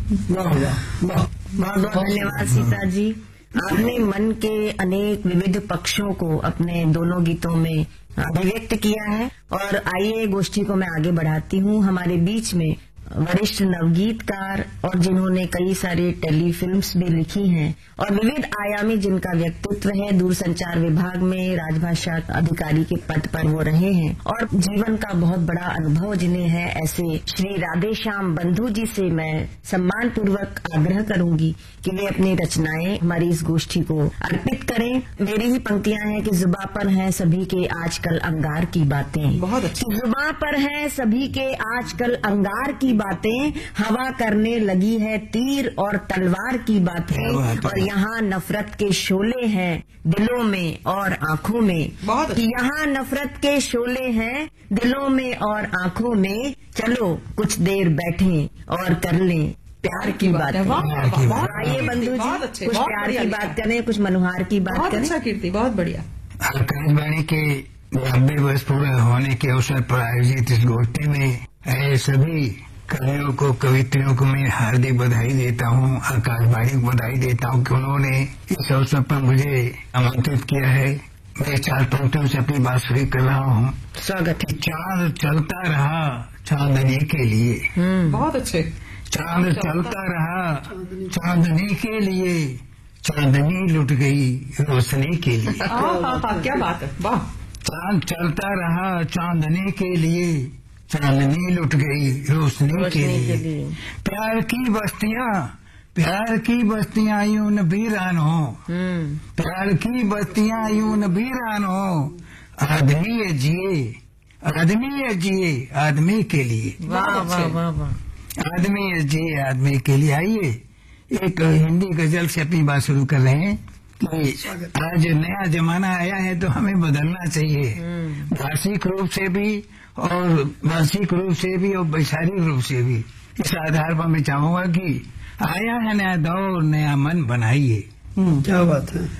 बहुत बहुत धन्यवाद सीता जी। आपने मन के अनेक विविध पक्षों को अपने दोनों गीतों में अभिव्यक्त किया है। और आइए गोष्ठी को मैं आगे बढ़ाती हूँ। हमारे बीच में वरिष्ठ नवगीतकार और जिन्होंने कई सारी टेलीफिल्म्स भी लिखी हैं और विविध आयामी जिनका व्यक्तित्व है, दूरसंचार विभाग में राजभाषा अधिकारी के पद पर वो रहे हैं और जीवन का बहुत बड़ा अनुभव जिन्हें है, ऐसे श्री राधेश्याम बंधु जी से मैं सम्मान पूर्वक आग्रह करूंगी कि वे अपनी रचनाएं हमारी इस गोष्ठी को अर्पित करें। मेरी ही पंक्तियां हैं कि जुबां पर हैं सभी के आजकल अंगार की बातें। बहुत अच्छा। जुबां पर हैं सभी के आजकल अंगार की बातें, हवा करने लगी है तीर और तलवार की बातें, और यहाँ नफरत के शोले हैं दिलों में और आंखों में। यहाँ नफरत के शोले हैं दिलों में और आंखों में, चलो कुछ देर बैठें और कर लें प्यार की बात। आइए बंधु जी, कुछ प्यार की बात करें, कुछ मनोहार की बात करें। अच्छा कीर्ति, बहुत बढ़िया। आकाशवाणी के 90 वर्ष पूरे होने के अवसर पर आयोजित इस गोष्ठी में सभी कवियों को, कवित्रियों को मैं हार्दिक बधाई देता हूँ। आकाशवाणी को बधाई देता हूँ कि उन्होंने इस अवसर पर मुझे आमंत्रित किया है। मैं 4 पंक्तियों से अपनी बात शुरू कर रहा हूँ। स्वागत है। चांद चलता रहा चांदनी के लिए। बहुत अच्छे। चांद चलता रहा चांदनी के लिए, चांदनी लुट गई रोशनी के लिए। क्या बात है, वाह। चांद चलता रहा चांदनी के लिए, चांदनी लुट गई रोशनी के लिए। प्यार की बस्तियां यूं न वीरान हो, प्यार की बस्तियां यूं न वीरान हो, आदमी ये जिए आदमी के लिए। वाह वाह वाह वाह। आदमी ये जिए आदमी के लिए। आइए एक हिंदी गजल से अपनी बात शुरू कर रहे हैं कि आज नया जमाना आया है तो हमें बदलना चाहिए, भाषिक रूप से भी और मानसिक रूप से भी और वैचारिक रूप से भी। इस आधार पर मैं चाहूंगा कि आया है नया दौर, नया मन बनाइए। क्या बात है।